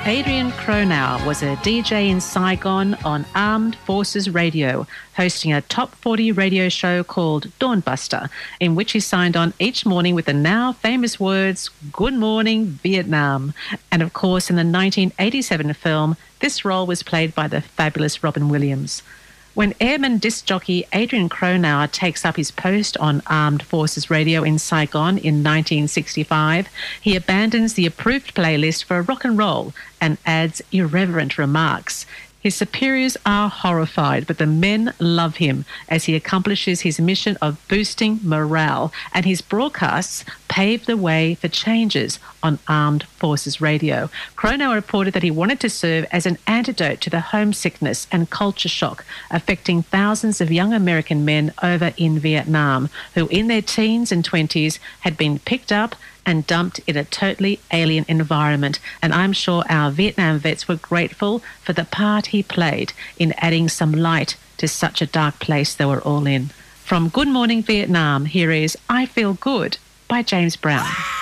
Adrian Cronauer was a DJ in Saigon on Armed Forces Radio, hosting a top 40 radio show called Dawnbuster, in which he signed on each morning with the now famous words, "Good morning, Vietnam." And of course, in the 1987 film, this role was played by the fabulous Robin Williams. When airman disc jockey Adrian Cronauer takes up his post on Armed Forces Radio in Saigon in 1965, he abandons the approved playlist for rock and roll and adds irreverent remarks. His superiors are horrified, but the men love him as he accomplishes his mission of boosting morale, and his broadcasts pave the way for changes on Armed Forces Radio. Cronauer reported that he wanted to serve as an antidote to the homesickness and culture shock affecting thousands of young American men over in Vietnam, who in their teens and 20s had been picked up and dumped in a totally alien environment. And I'm sure our Vietnam vets were grateful for the part he played in adding some light to such a dark place they were all in. From Good Morning Vietnam, here is I Feel Good by James Brown.